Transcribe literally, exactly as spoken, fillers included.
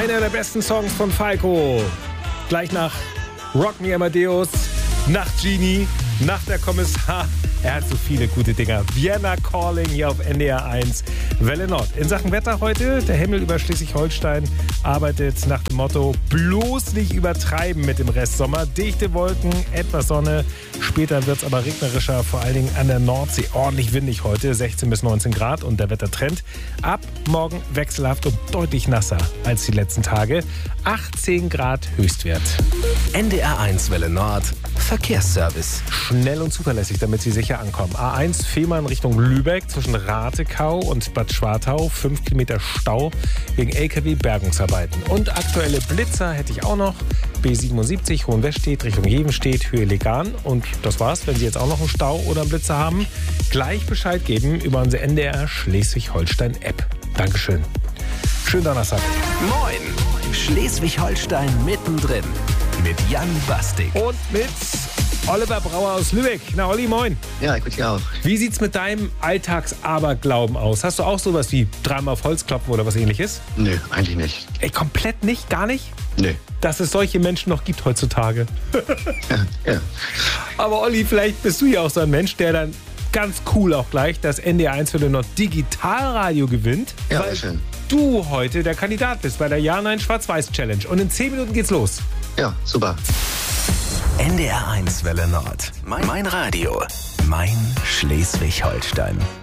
Einer der besten Songs von Falco. Gleich nach Rock Me Amadeus, nach Genie, nach der Kommissar. Er hat so viele gute Dinger. Vienna Calling hier auf N D R eins, Welle Nord. In Sachen Wetter heute, der Himmel über Schleswig-Holstein arbeitet nach dem Motto, bloß nicht übertreiben mit dem Restsommer. Dichte Wolken, etwas Sonne. Später wird es aber regnerischer, vor allen Dingen an der Nordsee. Ordentlich windig heute, sechzehn bis neunzehn Grad. Und der Wettertrend ab morgen wechselhaft und deutlich nasser als die letzten Tage. achtzehn Grad Höchstwert. N D R eins Welle Nord, Verkehrsservice. Schnell und zuverlässig, damit Sie sicher ankommen. A eins Fehmarn Richtung Lübeck zwischen Ratekau und Bad Schwartau. fünf Kilometer Stau wegen L K W-Bergungsarbeiten. Und aktuelle Blitzer hätte ich auch noch. B siebenundsiebzig Hohenwestedt Richtung Jevenstedt, Höhe Legan. Und das war's. Wenn Sie jetzt auch noch einen Stau oder einen Blitzer haben, gleich Bescheid geben über unsere N D R Schleswig-Holstein-App. Dankeschön. Schönen Donnerstag. Moin, Schleswig-Holstein mittendrin mit Jan Bastik. Und mit Oliver Brauer aus Lübeck. Na Olli, moin. Ja, ich dich auch. Wie sieht's mit deinem Alltagsaberglauben aus? Hast du auch sowas wie dreimal auf Holz klopfen oder was ähnliches? Nö, eigentlich nicht. Ey, komplett nicht? Gar nicht? Nö. Dass es solche Menschen noch gibt heutzutage. Ja, ja. Aber Olli, vielleicht bist du ja auch so ein Mensch, der dann ganz cool auch gleich das N D R eins Welle Nord Digitalradio gewinnt. Ja, weil schön. du heute der Kandidat bist bei der Ja-Nein-Schwarz-Weiß-Challenge. Und in zehn Minuten geht's los. Ja, super. N D R eins Welle Nord. Mein, mein Radio. Mein Schleswig-Holstein.